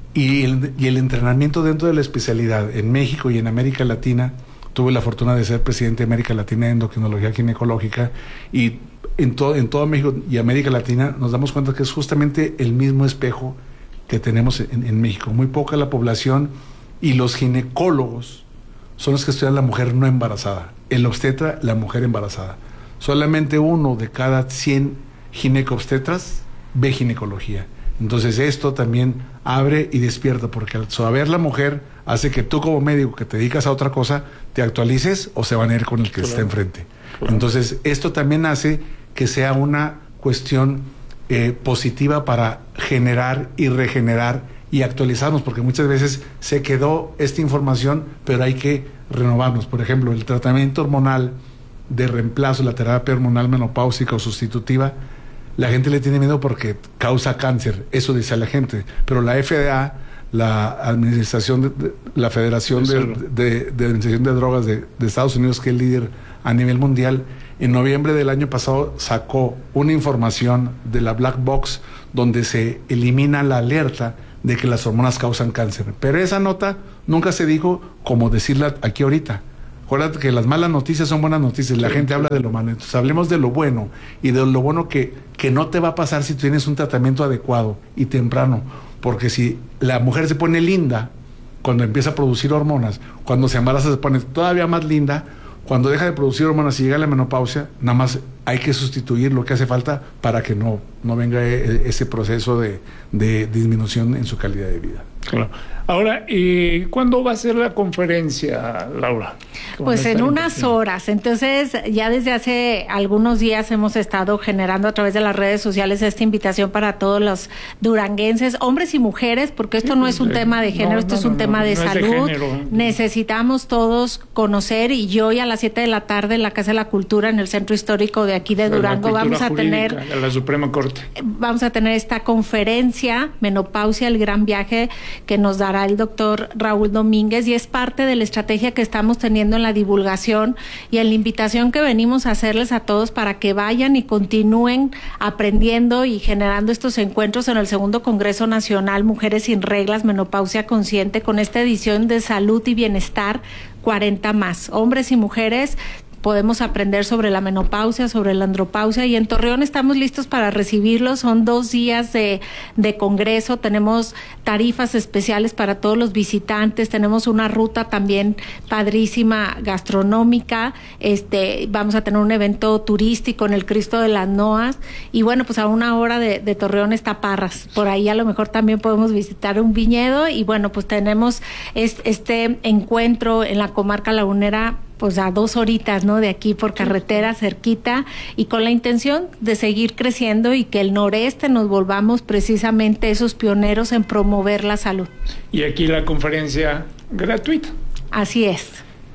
Y el, y el entrenamiento dentro de la especialidad en México y en América Latina, tuve la fortuna de ser presidente de América Latina de Endocrinología Ginecológica y en, to, en todo México y América Latina nos damos cuenta que es justamente el mismo espejo que tenemos en, en México. Muy poca la población y los ginecólogos son los que estudian la mujer no embarazada, el obstetra la mujer embarazada. Solamente uno de cada cien ginecobstetras ve ginecología. Entonces esto también abre y despierta, porque al saber la mujer hace que tú como médico que te dedicas a otra cosa, te actualices o se van a ir con el que claro. está enfrente. Claro. Entonces esto también hace que sea una cuestión eh, positiva para generar y regenerar y actualizarnos, porque muchas veces se quedó esta información, pero hay que renovarnos. Por ejemplo, el tratamiento hormonal de reemplazo, la terapia hormonal menopáusica o sustitutiva, la gente le tiene miedo porque causa cáncer, eso dice la gente, pero la F D A, la administración de, de, la Federación de, de, de Administración de Drogas de, de Estados Unidos, que es líder a nivel mundial, en noviembre del año pasado sacó una información de la Black Box donde se elimina la alerta de que las hormonas causan cáncer, pero esa nota nunca se dijo como decirla aquí ahorita. Acuérdate que las malas noticias son buenas noticias, la sí, gente habla de lo malo, entonces hablemos de lo bueno y de lo bueno que, que no te va a pasar si tienes un tratamiento adecuado y temprano, porque si la mujer se pone linda cuando empieza a producir hormonas, cuando se embaraza se pone todavía más linda, cuando deja de producir hormonas y llega a la menopausia, nada más hay que sustituir lo que hace falta para que no, no venga ese proceso de, de disminución en su calidad de vida. Claro. Ahora, ¿y cuándo va a ser la conferencia, Laura? Pues en unas horas. Entonces, ya desde hace algunos días hemos estado generando a través de las redes sociales esta invitación para todos los duranguenses, hombres y mujeres, porque esto no es un tema de género, no, esto no, es un no, tema no, de no salud. De Necesitamos todos conocer, y yo hoy a las siete de la tarde en la Casa de la Cultura, en el Centro Histórico de aquí de Durango, vamos a tener de la Suprema Corte. Vamos a tener esta conferencia, Menopausia, el gran viaje, que nos dará el doctor Raúl Domínguez, y es parte de la estrategia que estamos teniendo en la divulgación y en la invitación que venimos a hacerles a todos para que vayan y continúen aprendiendo y generando estos encuentros en el segundo Congreso Nacional Mujeres sin Reglas, Menopausia Consciente, con esta edición de salud y bienestar cuarenta más, hombres y mujeres. Podemos aprender sobre la menopausia, sobre la andropausia, y en Torreón estamos listos para recibirlos. Son dos días de, de congreso, tenemos tarifas especiales para todos los visitantes, tenemos una ruta también padrísima gastronómica, este, vamos a tener un evento turístico en el Cristo de las Noas, y bueno, pues a una hora de, de Torreón está Parras, por ahí a lo mejor también podemos visitar un viñedo, y bueno, pues tenemos este, este encuentro en la comarca lagunera, pues a dos horitas, ¿no? De aquí por carretera, cerquita, y con la intención de seguir creciendo y que el noreste nos volvamos precisamente esos pioneros en promover la salud. Y aquí la conferencia gratuita. Así es.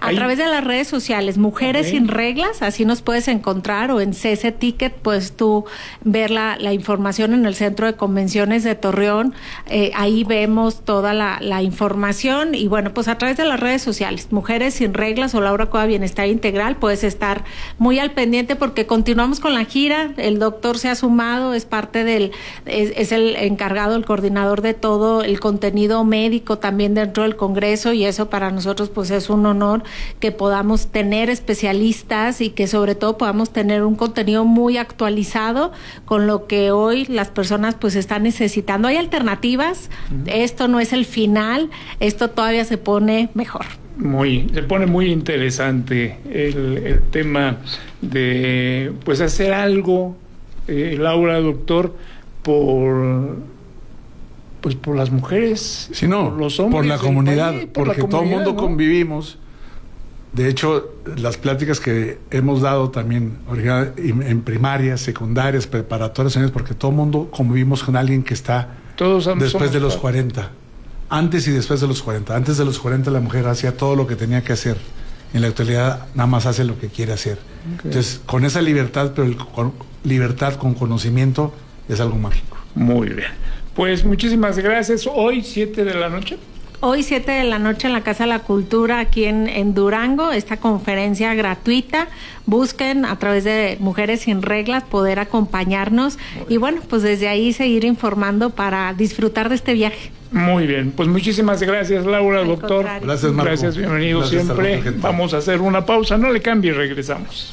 A Ahí. través de las redes sociales, Mujeres okay. Sin Reglas, así nos puedes encontrar, o en C S Ticket, puedes tú ver la, la información en el Centro de Convenciones de Torreón, eh, ahí vemos toda la, la información, y bueno, pues a través de las redes sociales, Mujeres Sin Reglas o Laura Cueva Bienestar Integral, puedes estar muy al pendiente porque continuamos con la gira, el doctor se ha sumado, es parte del, es, es el encargado, el coordinador de todo el contenido médico también dentro del Congreso, y eso para nosotros pues es un honor que podamos tener especialistas y que sobre todo podamos tener un contenido muy actualizado con lo que hoy las personas pues están necesitando. Hay alternativas, uh-huh. Esto no es el final, esto todavía se pone mejor. Muy, se pone muy interesante el, el tema de pues hacer algo, eh, Laura, doctor, por pues por las mujeres, sí, no, por los hombres, por la comunidad, país, por porque la todo el mundo, ¿no?, convivimos. De hecho, las pláticas que hemos dado también en primarias, secundarias, preparatorias, porque todo el mundo convivimos con alguien que está Todos después de los cuarenta, antes y después de los cuarenta. Antes de los cuarenta la mujer hacía todo lo que tenía que hacer. En la actualidad nada más hace lo que quiere hacer. Okay. Entonces, con esa libertad, pero el, con, libertad con conocimiento es algo mágico. Muy bien. Pues muchísimas gracias. Hoy, siete de la noche. Hoy, siete de la noche, en la Casa de la Cultura, aquí en, en Durango, esta conferencia gratuita. Busquen a través de Mujeres Sin Reglas poder acompañarnos y bueno, pues desde ahí seguir informando para disfrutar de este viaje. Muy bien, pues muchísimas gracias, Laura, Al doctor. Contrario. Gracias, Marco. Gracias, bienvenido gracias siempre. Vamos a hacer una pausa, no le cambie y regresamos.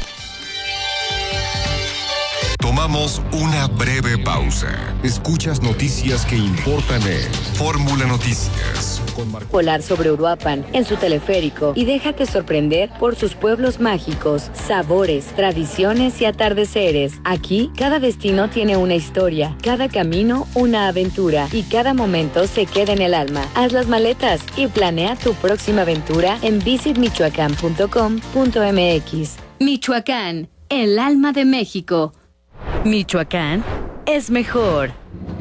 Tomamos una breve pausa. Escuchas noticias que importan en Fórmula Noticias. Volar sobre Uruapan en su teleférico y déjate sorprender por sus pueblos mágicos, sabores, tradiciones y atardeceres. Aquí, cada destino tiene una historia, cada camino una aventura y cada momento se queda en el alma. Haz las maletas y planea tu próxima aventura en visit michoacán punto com punto m x. Michoacán, el alma de México. Michoacán es mejor.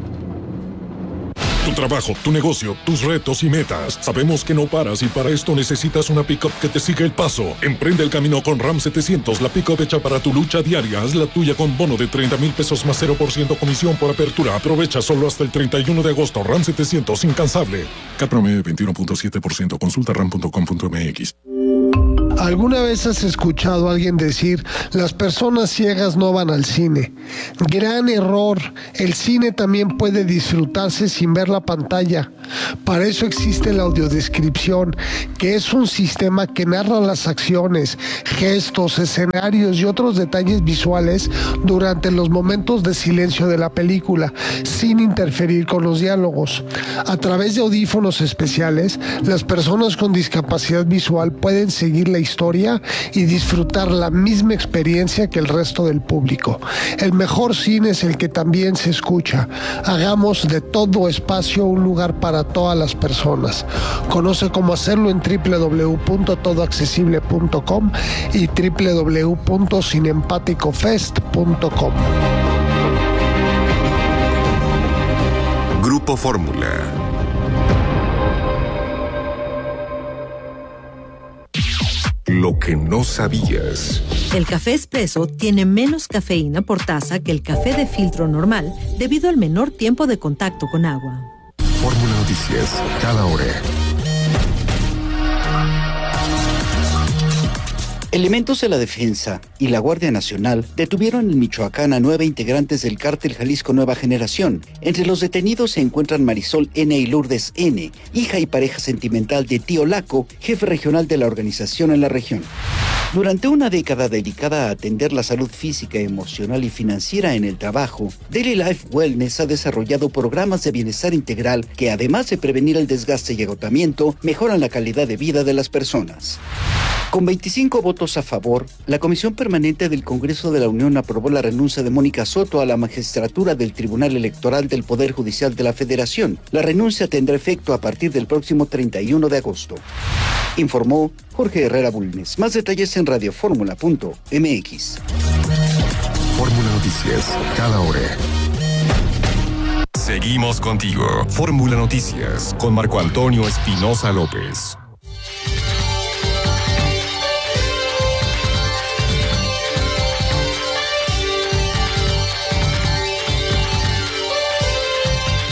Tu trabajo, tu negocio, tus retos y metas. Sabemos que no paras y para esto necesitas una pick-up que te siga el paso. Emprende el camino con RAM setecientos, la pick-up hecha para tu lucha diaria. Haz la tuya con bono de treinta mil pesos más cero por ciento comisión por apertura. Aprovecha solo hasta el treinta y uno de agosto. RAM setecientos, incansable. C A T promedio veintiuno punto siete por ciento. Consulta ram punto com punto m x. ¿Alguna vez has escuchado a alguien decir, las personas ciegas no van al cine? Gran error. El cine también puede disfrutarse sin ver la pantalla. Para eso existe la audiodescripción, que es un sistema que narra las acciones, gestos, escenarios y otros detalles visuales durante los momentos de silencio de la película, sin interferir con los diálogos. A través de audífonos especiales, las personas con discapacidad visual pueden seguir la historia y disfrutar la misma experiencia que el resto del público. El mejor cine es el que también se escucha. Hagamos de todo espacio un lugar para todas las personas. Conoce cómo hacerlo en doble u doble u doble u punto todo accesible punto com y doble u doble u doble u punto cinempaticofest punto com. Grupo Fórmula. Lo que no sabías. El café expreso tiene menos cafeína por taza que el café de filtro normal debido al menor tiempo de contacto con agua. Fórmula Noticias, cada hora. Elementos de la Defensa y la Guardia Nacional detuvieron en Michoacán a nueve integrantes del cártel Jalisco Nueva Generación. Entre los detenidos se encuentran Marisol N. y Lourdes N., hija y pareja sentimental de Tío Laco, jefe regional de la organización en la región. Durante una década dedicada a atender la salud física, emocional y financiera en el trabajo, Daily Life Wellness ha desarrollado programas de bienestar integral que, además de prevenir el desgaste y agotamiento, mejoran la calidad de vida de las personas. Con veinticinco votos a favor, la Comisión Permanente del Congreso de la Unión aprobó la renuncia de Mónica Soto a la magistratura del Tribunal Electoral del Poder Judicial de la Federación. La renuncia tendrá efecto a partir del próximo treinta y uno de agosto. Informó Jorge Herrera Bulnes. Más detalles en radioformula punto m x. Fórmula Noticias, cada hora. Seguimos contigo. Fórmula Noticias con Marco Antonio Espinosa López.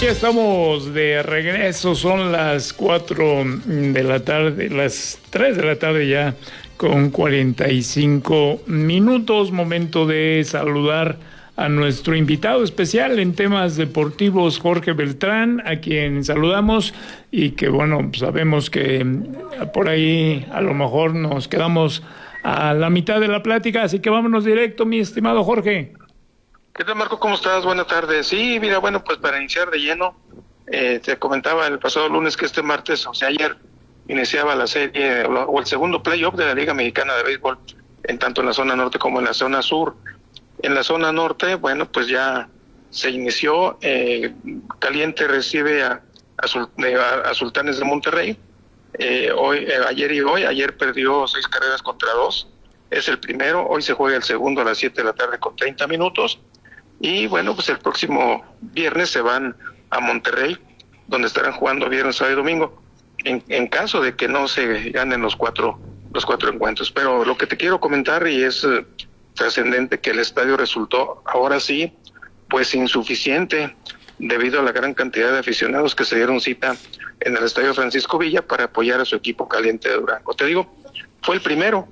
ya estamos de regreso, son las cuatro de la tarde, las tres de la tarde ya con cuarenta y cinco minutos, momento de saludar a nuestro invitado especial en temas deportivos, Jorge Beltrán, a quien saludamos y que bueno, sabemos que por ahí a lo mejor nos quedamos a la mitad de la plática, así que vámonos directo, mi estimado Jorge. ¿Qué tal, Marco? ¿Cómo estás? Buenas tardes. Sí, mira, bueno, pues para iniciar de lleno, eh, te comentaba el pasado lunes que este martes, o sea, ayer, iniciaba la serie o el segundo playoff de la Liga Mexicana de Béisbol, en tanto en la zona norte como en la zona sur. En la zona norte, bueno, pues ya se inició, eh, Caliente recibe a, a, Sul, a, a Sultanes de Monterrey, eh, hoy, eh, ayer y hoy, ayer perdió seis carreras contra dos, es el primero, hoy se juega el segundo a las siete de la tarde con treinta minutos, y bueno, pues el próximo viernes se van a Monterrey, donde estarán jugando viernes, sábado y domingo, en, en caso de que no se ganen los cuatro, los cuatro encuentros. Pero lo que te quiero comentar, y es eh, trascendente, que el estadio resultó ahora sí pues insuficiente debido a la gran cantidad de aficionados que se dieron cita en el estadio Francisco Villa para apoyar a su equipo Caliente de Durango. Te digo, fue el primero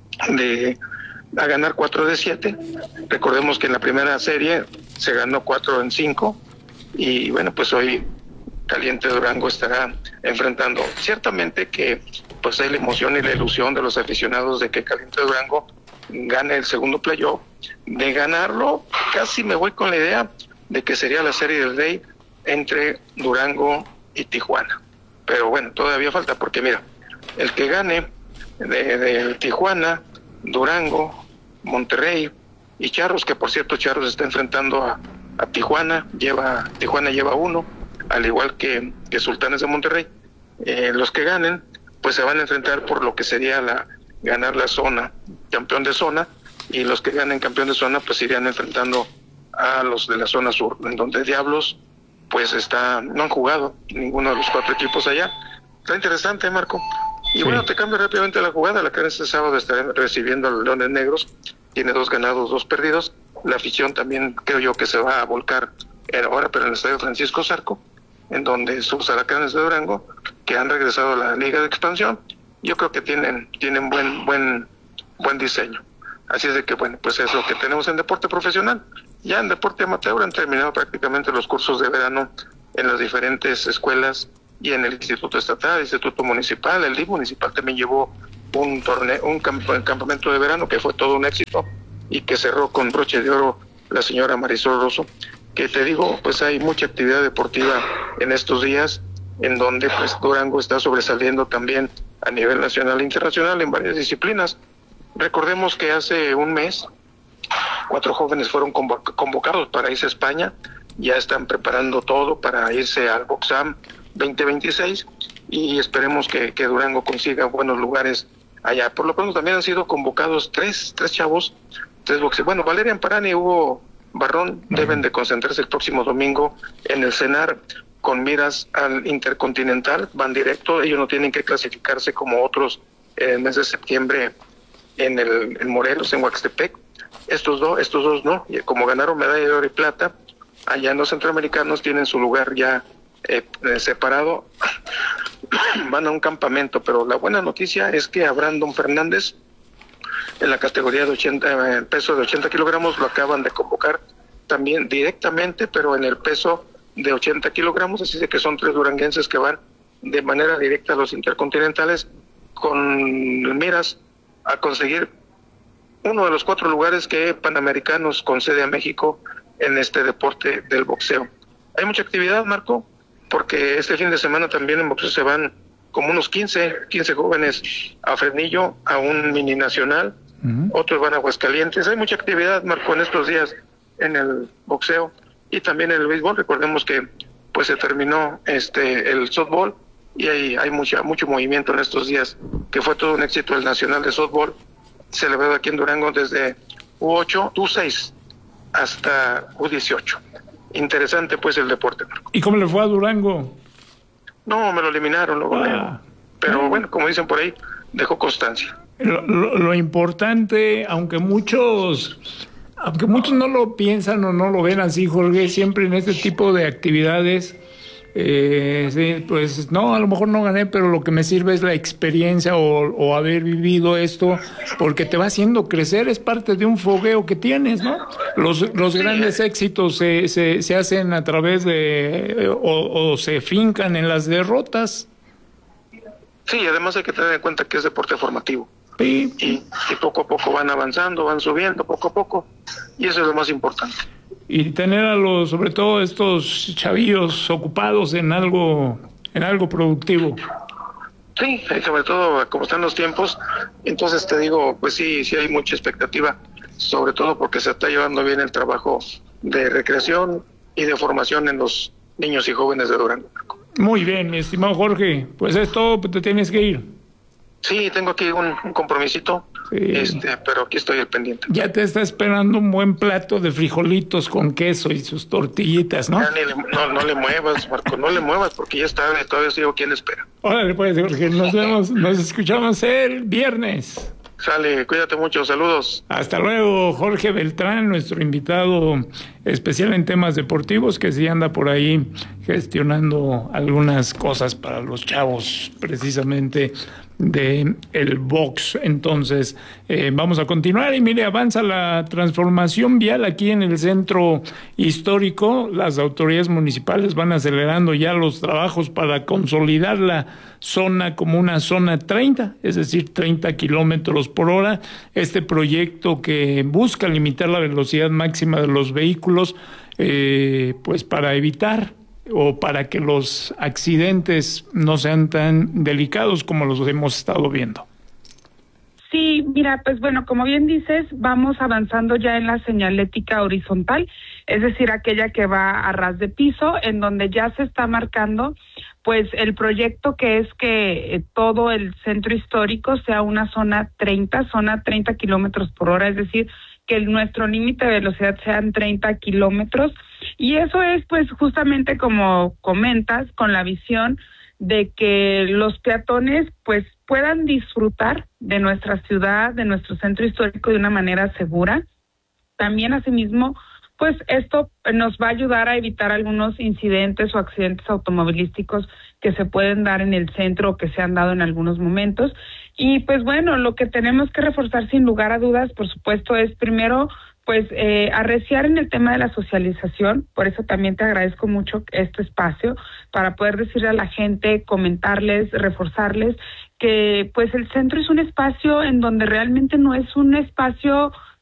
de a ganar cuatro de siete. Recordemos que en la primera serie se ganó cuatro en cinco y bueno, pues hoy Caliente de Durango estará enfrentando. Ciertamente que pues hay la emoción y la ilusión de los aficionados de que Caliente de Durango gane el segundo playoff. De ganarlo, casi me voy con la idea de que sería la serie del rey entre Durango y Tijuana. Pero bueno, todavía falta, porque mira, el que gane de, de Tijuana, Durango, Monterrey y Charros, que por cierto Charros está enfrentando a, a Tijuana, lleva Tijuana lleva uno, al igual que, que Sultanes de Monterrey. Eh, los que ganen, pues se van a enfrentar por lo que sería la ganar la zona, campeón de zona, y los que ganen campeón de zona pues irían enfrentando a los de la zona sur, en donde Diablos pues está, no han jugado ninguno de los cuatro equipos allá. Está interesante, Marco. Y sí. Bueno, te cambio rápidamente la jugada. La que este sábado estará recibiendo a los Leones Negros, tiene dos ganados, dos perdidos. La afición también creo yo que se va a volcar ahora, pero en el estadio Francisco Zarco, en donde sus Huracanes de Durango, que han regresado a la Liga de Expansión, yo creo que tienen tienen buen buen buen diseño. Así es de que bueno, pues es lo que tenemos en deporte profesional. Ya en deporte amateur han terminado prácticamente los cursos de verano en las diferentes escuelas y en el Instituto Estatal, el Instituto Municipal. El D I F municipal también llevó un torneo, un camp campamento de verano que fue todo un éxito y que cerró con broche de oro la señora Marisol Rosso. Que te digo, pues hay mucha actividad deportiva en estos días, en donde pues Durango está sobresaliendo también a nivel nacional e internacional en varias disciplinas. Recordemos que hace un mes cuatro jóvenes fueron convocados para irse a España, ya están preparando todo para irse al Boxam veinte veintiséis y esperemos que, que Durango consiga buenos lugares allá. Por lo pronto también han sido convocados tres, tres chavos, tres boxeadores. Bueno, Valeria Amparán y Hugo Barrón deben de concentrarse el próximo domingo en el CENAR con miras al Intercontinental, van directo, ellos no tienen que clasificarse como otros en el mes de septiembre en el en Morelos, en Huaxtepec. Estos dos, estos dos no, y como ganaron medalla de oro y plata, allá en los centroamericanos tienen su lugar ya eh, eh, separado, van a un campamento, pero la buena noticia es que a Brandon Fernández, en la categoría de ochenta, eh, peso de ochenta kilogramos, lo acaban de convocar también directamente, pero en el peso de ochenta kilogramos, así de que son tres duranguenses que van de manera directa a los intercontinentales con miras a conseguir uno de los cuatro lugares que Panamericanos concede a México en este deporte del boxeo. Hay mucha actividad, Marco, porque este fin de semana también en boxeo se van como unos quince, quince jóvenes a Fresnillo, a un mini nacional, uh-huh. Otros van a Aguascalientes. Hay mucha actividad, Marco, en estos días en el boxeo y también en el béisbol. Recordemos que pues se terminó este el softball y hay, hay mucha, mucho movimiento en estos días, que fue todo un éxito el nacional de softball, celebrado aquí en Durango desde U ocho, U seis hasta U dieciocho. Interesante pues el deporte, Marco. ¿Y cómo le fue a Durango? No, me lo eliminaron luego, ah. Pero bueno, como dicen por ahí, dejó constancia. Lo, lo, lo importante, aunque muchos Aunque muchos no lo piensan o no lo ven así, Jorge, siempre en este tipo de actividades, eh, sí, pues no, a lo mejor no gané, pero lo que me sirve es la experiencia o, o haber vivido esto, porque te va haciendo crecer, es parte de un fogueo que tienes, ¿no? Los, los grandes éxitos se, se, se hacen a través de, o, o se fincan en las derrotas. Sí, además hay que tener en cuenta que es deporte formativo. Sí. Y, y poco a poco van avanzando, van subiendo, poco a poco, y eso es lo más importante. Y tener a los, sobre todo estos chavillos ocupados en algo, en algo productivo. Sí, sobre todo como están los tiempos, entonces te digo, pues sí, sí hay mucha expectativa, sobre todo porque se está llevando bien el trabajo de recreación y de formación en los niños y jóvenes de Durango. Muy bien, mi estimado Jorge, pues es todo, te tienes que ir. Sí, tengo aquí un, un compromisito, sí. este, pero aquí estoy al pendiente. Ya te está esperando un buen plato de frijolitos con queso y sus tortillitas, ¿no? Ya ni le, no, no le muevas, Marco, no le muevas, porque ya está, todavía sigo quien espera. Órale, pues, Jorge, nos vemos, nos escuchamos el viernes. Sale, cuídate mucho, saludos. Hasta luego, Jorge Beltrán, nuestro invitado especial en temas deportivos, que sí anda por ahí gestionando algunas cosas para los chavos, precisamente de el box. Entonces, eh, vamos a continuar y mire, avanza la transformación vial aquí en el centro histórico. Las autoridades municipales van acelerando ya los trabajos para consolidar la zona como una zona treinta, es decir, treinta kilómetros por hora. Este proyecto que busca limitar la velocidad máxima de los vehículos, eh, pues para evitar o para que los accidentes no sean tan delicados como los hemos estado viendo. Sí, mira, pues bueno, como bien dices, vamos avanzando ya en la señalética horizontal, es decir, aquella que va a ras de piso, en donde ya se está marcando pues el proyecto que es que eh, todo el centro histórico sea una zona treinta, zona treinta kilómetros por hora, es decir, que el, nuestro límite de velocidad sean treinta kilómetros, y eso es pues justamente como comentas, con la visión de que los peatones pues puedan disfrutar de nuestra ciudad, de nuestro centro histórico de una manera segura. También asimismo, pues esto nos va a ayudar a evitar algunos incidentes o accidentes automovilísticos que se pueden dar en el centro o que se han dado en algunos momentos. Y pues bueno, lo que tenemos que reforzar sin lugar a dudas, por supuesto, es primero pues eh, arreciar en el tema de la socialización. Por eso también te agradezco mucho este espacio, para poder decirle a la gente, comentarles, reforzarles que pues el centro es un espacio en donde realmente no es un espacio